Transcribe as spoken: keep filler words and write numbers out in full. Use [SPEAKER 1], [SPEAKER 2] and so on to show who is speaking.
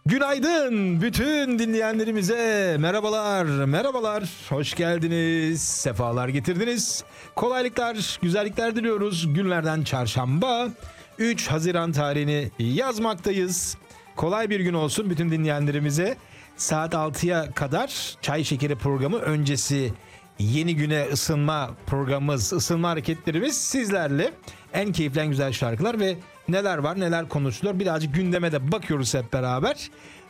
[SPEAKER 1] Günaydın bütün dinleyenlerimize, merhabalar, merhabalar, hoş geldiniz, sefalar getirdiniz, kolaylıklar, güzellikler diliyoruz. Günlerden çarşamba, üç Haziran tarihini yazmaktayız. Kolay bir gün olsun bütün dinleyenlerimize. Saat altıya kadar Çay Şekeri programı öncesi yeni güne ısınma programımız, ısınma hareketlerimiz sizlerle. En keyifli, en güzel şarkılar ve neler var, neler konuşuluyor. Birazcık gündeme de bakıyoruz hep beraber.